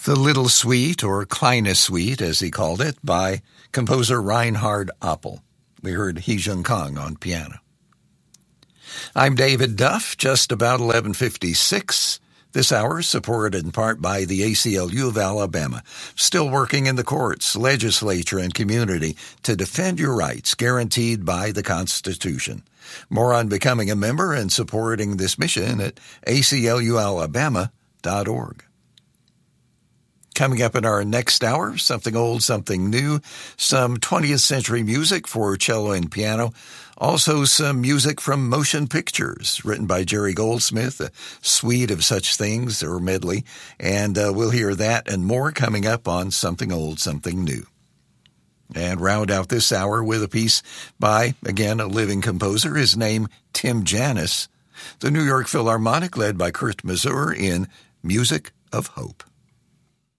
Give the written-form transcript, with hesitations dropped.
The Little Suite, or Kleine Suite, as he called it, by composer Reinhard Appel. We heard He Jung Kang on piano. I'm David Duff, just about 11:56. This hour supported in part by the ACLU of Alabama, still working in the courts, legislature, and community to defend your rights guaranteed by the Constitution. More on becoming a member and supporting this mission at aclualabama.org. Coming up in our next hour, something old, something new, some 20th century music for cello and piano, also some music from motion pictures written by Jerry Goldsmith, a suite of such things, or medley, and we'll hear that and more coming up on Something Old, Something New. And round out this hour with a piece by, again, a living composer, his name Tim Janis, the New York Philharmonic led by Kurt Masur in Music of Hope.